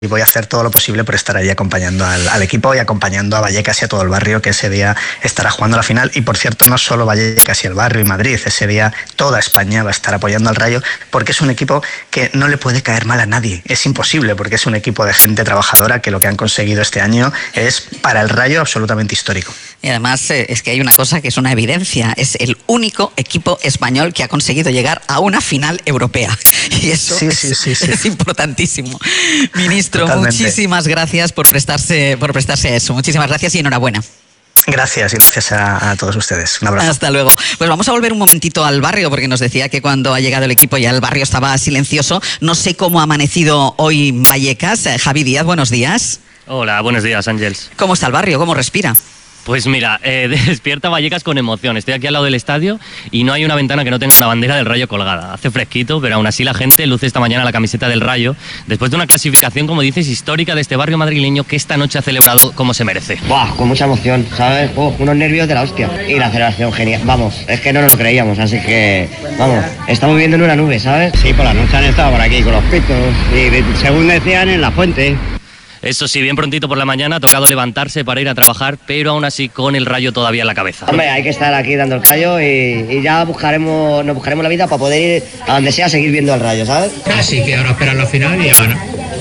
y voy a hacer todo lo posible por estar allí acompañando al equipo y acompañando a Vallecas y a todo el barrio que ese día estará jugando la final. Y por cierto, no solo Vallecas y el barrio y Madrid, ese día toda España va a estar apoyando al Rayo, porque es un equipo que no le puede caer mal a nadie. Es imposible, porque es un equipo de gente trabajadora que lo que han conseguido este año es para el Rayo absolutamente histórico. Y además es que hay una cosa que es una evidencia, es el único equipo español que ha conseguido llegar a una final europea. Y eso es importantísimo. Ministro, totalmente. Muchísimas gracias por prestarse a eso. Muchísimas gracias y enhorabuena. Gracias y gracias a todos ustedes. Un abrazo. Hasta luego. Pues vamos a volver un momentito al barrio, porque nos decía que cuando ha llegado el equipo ya el barrio estaba silencioso. No sé cómo ha amanecido hoy Vallecas. Javi Díaz, buenos días. Hola, buenos días, Ángels. ¿Cómo está el barrio? ¿Cómo respira? Pues mira, despierta Vallecas con emoción. Estoy aquí al lado del estadio y no hay una ventana que no tenga una bandera del Rayo colgada. Hace fresquito, pero aún así la gente luce esta mañana la camiseta del Rayo, después de una clasificación, como dices, histórica de este barrio madrileño que esta noche ha celebrado como se merece. Buah, con mucha emoción, ¿sabes? Unos nervios de la hostia. Y la celebración genial. Vamos, es que no nos lo creíamos, así que, vamos, estamos viviendo en una nube, ¿sabes? Sí, por la noche han estado por aquí con los pitos y según decían en la fuente. Eso sí, bien prontito por la mañana ha tocado levantarse para ir a trabajar, pero aún así con el Rayo todavía en la cabeza. Hombre, hay que estar aquí dando el callo y ya nos buscaremos la vida para poder ir a donde sea a seguir viendo al Rayo, ¿sabes? Así que ahora esperan la final y ya van.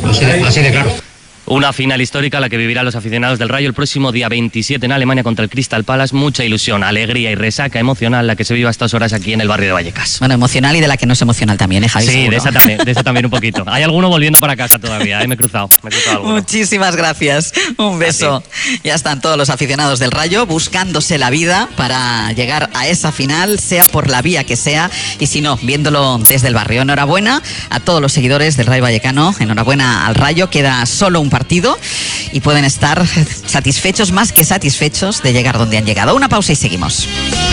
Así de claro. Una final histórica la que vivirán los aficionados del Rayo el próximo día 27 en Alemania contra el Crystal Palace. Mucha ilusión, alegría y resaca emocional la que se vive a estas horas aquí en el barrio de Vallecas. Bueno, emocional y de la que no es emocional también, ¿eh, Javi? Sí, seguro. de esa también un poquito. Hay alguno volviendo para casa todavía, me he cruzado alguno. Muchísimas gracias, un beso. Ya están todos los aficionados del Rayo buscándose la vida para llegar a esa final, sea por la vía que sea, y si no, viéndolo desde el barrio. Enhorabuena a todos los seguidores del Rayo Vallecano, enhorabuena al Rayo, queda solo un partido y pueden estar satisfechos, más que satisfechos, de llegar donde han llegado. Una pausa y seguimos.